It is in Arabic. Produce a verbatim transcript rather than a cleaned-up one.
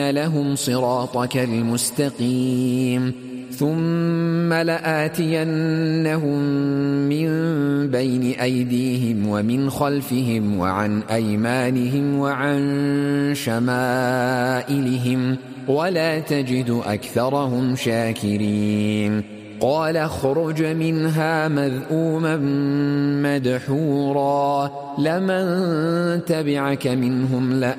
لَأَقْعُدَنَّ لَهُمْ صِرَاطَكَ الْمُسْتَقِيمَ ثُمَّ لَآتِيَنَّهُمْ مِنْ بَيْنِ أَيْدِيهِمْ وَمِنْ خَلْفِهِمْ وَعَنْ أَيْمَانِهِمْ وَعَنْ شَمَائِلِهِمْ وَلَا تَجِدُ أَكْثَرَهُمْ شَاكِرِينَ قَالَ اخْرُجْ مِنْهَا مَذْءُومًا مَدْحُورًا لَمَنْ تَبِعَكَ مِنْهُمْ لَأَمْلَأَنَّ